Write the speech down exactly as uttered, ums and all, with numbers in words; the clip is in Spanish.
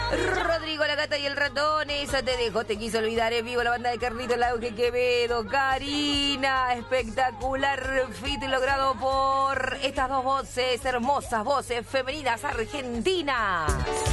Rodrigo, la gata y el ratón, esa te dejo, te quiso olvidar, en vivo la banda de Carlito, el Auge Quevedo, Karina, espectacular fit logrado por estas dos voces, hermosas voces femeninas argentinas.